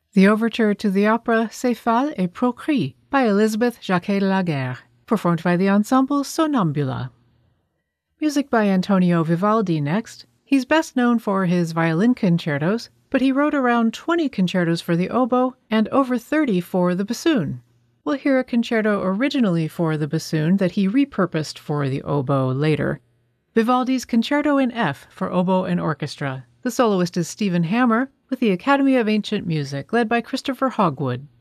The overture to the opera Céphale et Procris by Elizabeth Jacquet de la Guerre, performed by the ensemble Sonnambula. Music by Antonio Vivaldi next. He's best known for his violin concertos, but he wrote around 20 concertos for the oboe and over 30 for the bassoon. We'll hear a concerto originally for the bassoon that he repurposed for the oboe later. Vivaldi's Concerto in F for oboe and orchestra. The soloist is Stephen Hammer, with the Academy of Ancient Music, led by Christopher Hogwood.